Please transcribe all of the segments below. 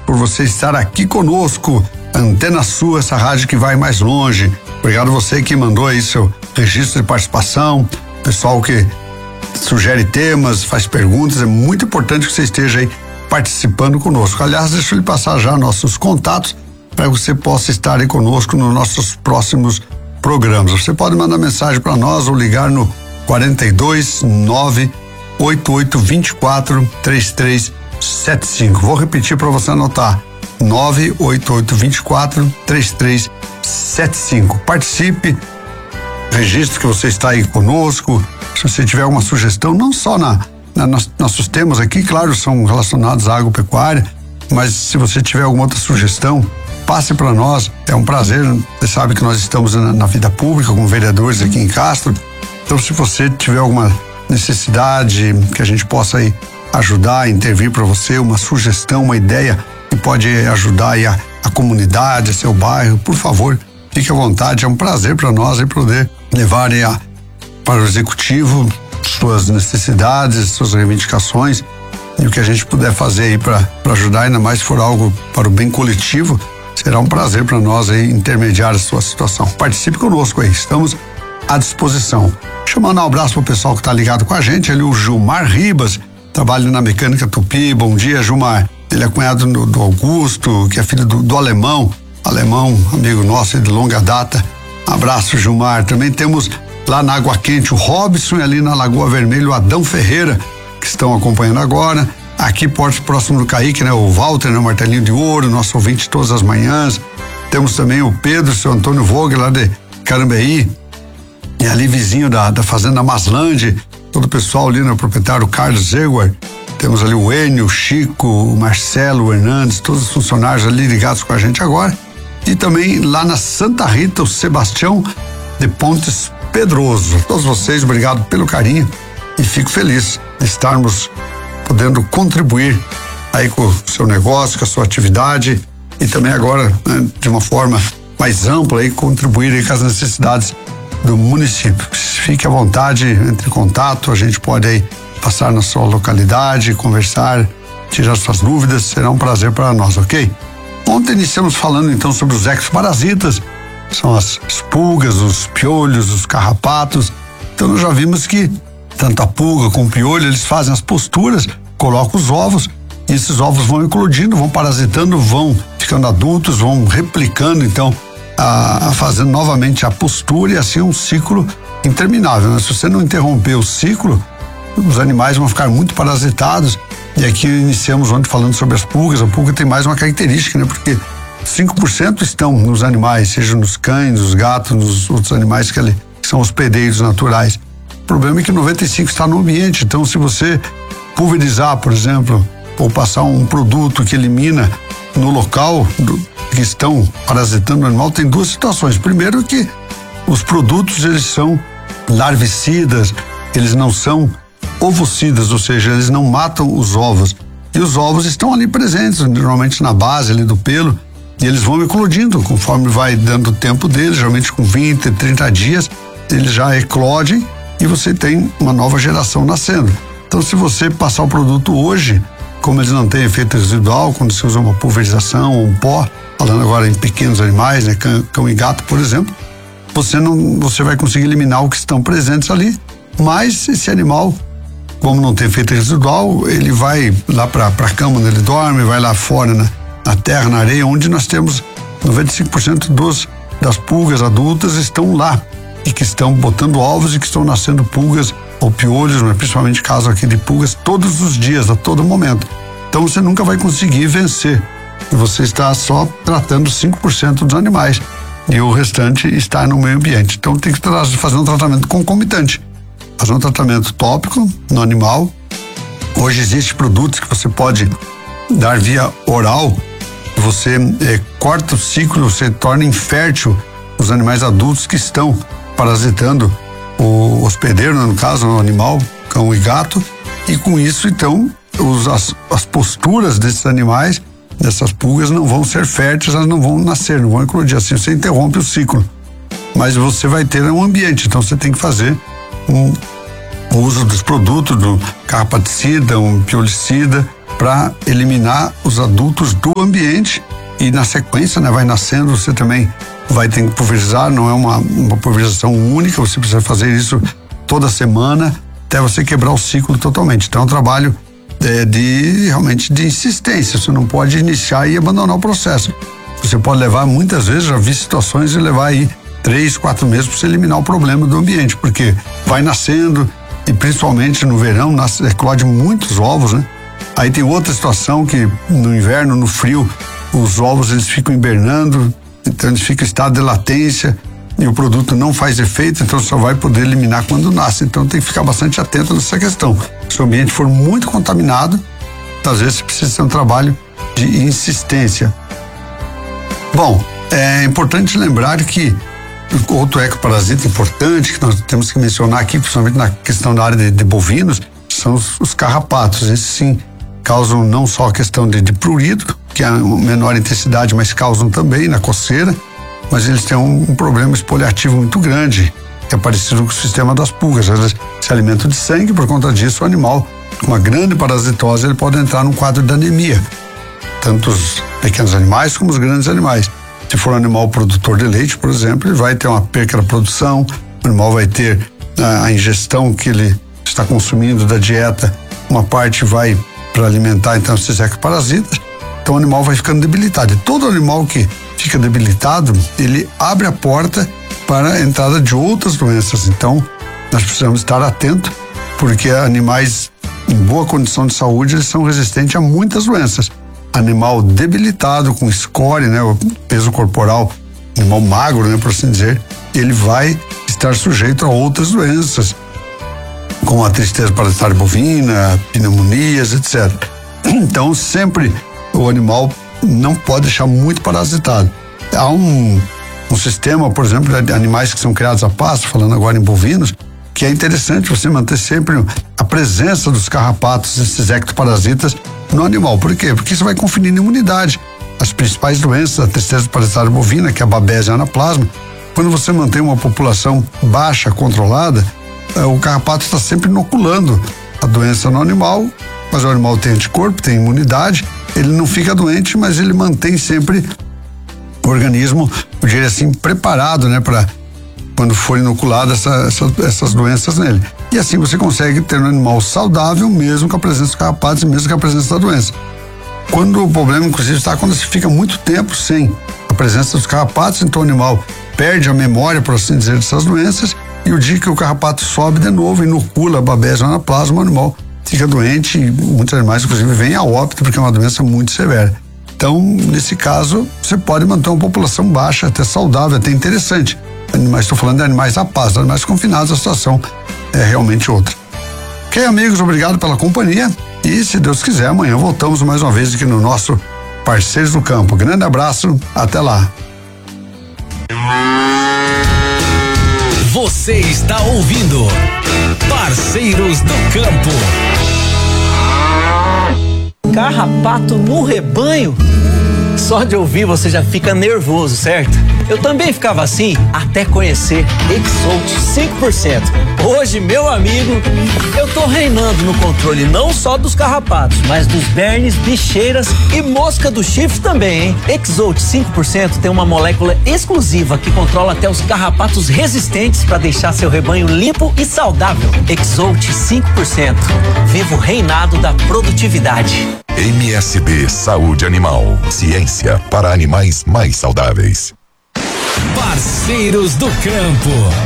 por você estar aqui conosco. Antena Sul, essa rádio que vai mais longe. Obrigado você que mandou aí seu registro de participação, pessoal que sugere temas, faz perguntas, é muito importante que você esteja aí participando conosco. Aliás, deixa eu lhe passar já nossos contatos para que você possa estar aí conosco nos nossos próximos programas. Você pode mandar mensagem para nós ou ligar no 42 98824 3375. Vou repetir para você anotar: 98824 3375. Participe, registre que você está aí conosco. Se você tiver alguma sugestão, não só nossos temas aqui, claro, são relacionados à agropecuária, mas se você tiver alguma outra sugestão, passe para nós. É um prazer. Você sabe que nós estamos na vida pública como vereadores aqui em Castro. Então, se você tiver alguma necessidade que a gente possa aí ajudar, intervir para você, uma sugestão, uma ideia que pode ajudar aí a comunidade, seu bairro, por favor, fique à vontade. É um prazer para nós aí poder levar aí para o executivo suas necessidades, suas reivindicações, e o que a gente puder fazer aí para ajudar, ainda mais se for algo para o bem coletivo, será um prazer para nós aí intermediar a sua situação. Participe conosco aí, estamos à disposição. Chamando um abraço pro pessoal que tá ligado com a gente, ali o Gilmar Ribas, trabalha na Mecânica Tupi. Bom dia, Gilmar. Ele é cunhado do Augusto, que é filho do Alemão, amigo nosso de longa data. Abraço, Gilmar. Também temos lá na Água Quente o Robson, e ali na Lagoa Vermelha o Adão Ferreira, que estão acompanhando agora. Aqui próximo do Caíque, né? O Walter, né? O Martelinho de Ouro, nosso ouvinte todas as manhãs. Temos também o Pedro, o seu Antônio Vogel, lá de Carambeí, e ali vizinho da Fazenda Maslande, todo o pessoal ali, né? O proprietário Carlos Zeguar. Temos ali o Enio, o Chico, o Marcelo, o Hernandes, todos os funcionários ali ligados com a gente agora. E também lá na Santa Rita, o Sebastião de Pontes Pedroso. Todos vocês, obrigado pelo carinho, e fico feliz de estarmos podendo contribuir aí com o seu negócio, com a sua atividade, e também agora, né, de uma forma mais ampla aí, contribuir aí com as necessidades do município. Fique à vontade, entre em contato, a gente pode aí passar na sua localidade, conversar, tirar suas dúvidas, será um prazer para nós, ok? Ontem iniciamos falando então sobre os ectoparasitas, são as pulgas, os piolhos, os carrapatos. Então nós já vimos que tanto a pulga como o piolho, eles fazem as posturas, colocam os ovos, e esses ovos vão eclodindo, vão parasitando, vão ficando adultos, vão replicando, então, fazendo novamente a postura, e assim é um ciclo interminável, né? Se você não interromper o ciclo, os animais vão ficar muito parasitados. E aqui iniciamos ontem falando sobre as pulgas. A pulga tem mais uma característica, né? Porque 5% estão nos animais, seja nos cães, nos gatos, nos outros animais que são hospedeiros naturais. O problema é que 95% está no ambiente. Então, se você pulverizar, por exemplo, ou passar um produto que elimina no local que estão parasitando o animal, tem duas situações. Primeiro, que os produtos, eles são larvicidas, eles não são ovocidas, ou seja, eles não matam os ovos. E os ovos estão ali presentes, normalmente na base ali do pelo, e eles vão eclodindo conforme vai dando o tempo deles, geralmente com 20, 30 dias, eles já eclodem e você tem uma nova geração nascendo. Então, se você passar o produto hoje, como eles não têm efeito residual, quando se usa uma pulverização ou um pó, falando agora em pequenos animais, né, cão e gato, por exemplo, você vai conseguir eliminar o que estão presentes ali, mas esse animal, como não tem efeito residual, ele vai lá para a cama onde ele dorme, vai lá fora na terra, na areia, onde nós temos 95% das pulgas adultas estão lá, e que estão botando ovos e que estão nascendo pulgas ou piolhos, mas principalmente caso aqui de pulgas, todos os dias, a todo momento. Então você nunca vai conseguir vencer, e você está só tratando 5% dos animais, e o restante está no meio ambiente. Então tem que fazer um tratamento concomitante, fazer um tratamento tópico no animal. Hoje existem produtos que você pode dar via oral, você corta o ciclo, você torna infértil os animais adultos que estão parasitando o hospedeiro, no caso o animal, cão e gato, e com isso então as posturas desses animais, dessas pulgas, não vão ser férteis, elas não vão nascer, não vão eclodir, assim você interrompe o ciclo, mas você vai ter um ambiente. Então você tem que fazer o uso dos produtos, do carrapaticida, um piolicida, para eliminar os adultos do ambiente e na sequência, né, vai nascendo, você também vai ter que pulverizar, não é uma pulverização única, você precisa fazer isso toda semana até você quebrar o ciclo totalmente. Então é um trabalho realmente de insistência, você não pode iniciar e abandonar o processo. Você pode levar, muitas vezes, já vi situações de levar aí 3, 4 meses para você eliminar o problema do ambiente, porque vai nascendo e principalmente no verão eclode muitos ovos, né? Aí tem outra situação que no inverno, no frio, os ovos eles ficam hibernando, então eles ficam em estado de latência e o produto não faz efeito, então só vai poder eliminar quando nasce. Então tem que ficar bastante atento nessa questão. Se o ambiente for muito contaminado, às vezes precisa ser um trabalho de insistência. Bom, é importante lembrar que outro ecoparasita importante que nós temos que mencionar aqui, principalmente na questão da área de bovinos, são os carrapatos. Esses sim causam não só a questão de prurido, que é uma menor intensidade, mas causam também na coceira, mas eles têm um problema esfoliativo muito grande, que é parecido com o sistema das pulgas. Eles se alimentam de sangue, por conta disso o animal com uma grande parasitose ele pode entrar num quadro de anemia, tanto os pequenos animais como os grandes animais. Se for um animal produtor de leite, por exemplo, ele vai ter uma perca da produção, o animal vai ter a ingestão que ele está consumindo da dieta, uma parte vai para alimentar então esses ecoparasitas, então o animal vai ficando debilitado. E todo animal que fica debilitado, ele abre a porta para a entrada de outras doenças. Então nós precisamos estar atentos, porque animais em boa condição de saúde, eles são resistentes a muitas doenças. Animal debilitado, com score, né, o peso corporal, animal magro, né, por assim dizer, ele vai estar sujeito a outras doenças, como a tristeza parasitária bovina, pneumonias, etc. Então, sempre o animal não pode deixar muito parasitado. Há um sistema, por exemplo, de animais que são criados a pasto, falando agora em bovinos, que é interessante você manter sempre a presença dos carrapatos, esses ectoparasitas, no animal. Por quê? Porque isso vai conferir imunidade. As principais doenças da tristeza parasitária bovina, que é a babese anaplasma, quando você mantém uma população baixa, controlada, o carrapato está sempre inoculando a doença no animal, mas o animal tem anticorpo, tem imunidade, ele não fica doente, mas ele mantém sempre o organismo, eu diria assim, preparado, né, para quando for inoculado essas doenças nele. E assim você consegue ter um animal saudável mesmo com a presença dos carrapatos e mesmo com a presença da doença. Quando o problema, inclusive, está quando se fica muito tempo sem a presença dos carrapatos, então o animal perde a memória, por assim dizer, dessas doenças, e o dia que o carrapato sobe de novo, inocula a babese anaplasma, o animal fica doente e muitos animais, inclusive, vêm a óbito porque é uma doença muito severa. Então, nesse caso, você pode manter uma população baixa, até saudável, até interessante. Mas estou falando de animais a pasto, animais confinados, a situação é realmente outra. Ok, amigos, obrigado pela companhia e, se Deus quiser, amanhã voltamos mais uma vez aqui no nosso Parceiros do Campo. Grande abraço, até lá. Você está ouvindo Parceiros do Campo. Carrapato no rebanho? Só de ouvir você já fica nervoso, certo? Eu também ficava assim até conhecer Exolt 5%. Hoje, meu amigo, eu tô reinando no controle não só dos carrapatos, mas dos bernes, bicheiras e mosca do chifre também, hein? Exolt 5% tem uma molécula exclusiva que controla até os carrapatos resistentes para deixar seu rebanho limpo e saudável. Exolt 5%. Viva o reinado da produtividade. MSB Saúde Animal. Ciência para animais mais saudáveis. Parceiros do Campo.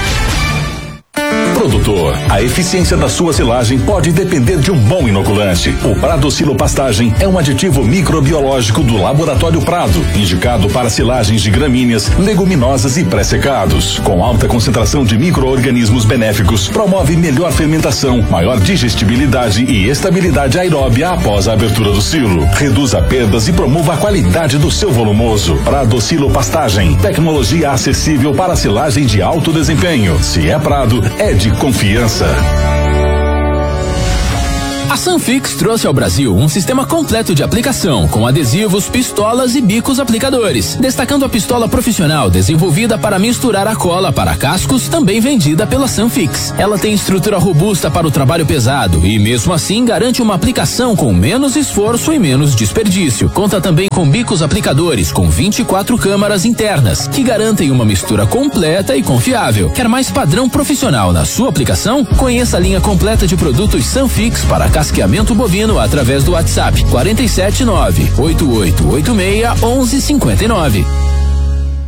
Produtor, a eficiência da sua silagem pode depender de um bom inoculante. O Pradocilo Pastagem é um aditivo microbiológico do Laboratório Prado, indicado para silagens de gramíneas, leguminosas e pré-secados. Com alta concentração de micro-organismos benéficos, promove melhor fermentação, maior digestibilidade e estabilidade aeróbia após a abertura do silo. Reduza perdas e promova a qualidade do seu volumoso. Pradocilo Pastagem, tecnologia acessível para silagem de alto desempenho. Se é Prado, é de confiança. A Sunfix trouxe ao Brasil um sistema completo de aplicação, com adesivos, pistolas e bicos aplicadores, destacando a pistola profissional desenvolvida para misturar a cola para cascos, também vendida pela Sunfix. Ela tem estrutura robusta para o trabalho pesado e, mesmo assim, garante uma aplicação com menos esforço e menos desperdício. Conta também com bicos aplicadores com 24 câmaras internas, que garantem uma mistura completa e confiável. Quer mais padrão profissional na sua aplicação? Conheça a linha completa de produtos Sunfix para casqueamento bovino através do WhatsApp 479-8886-1159.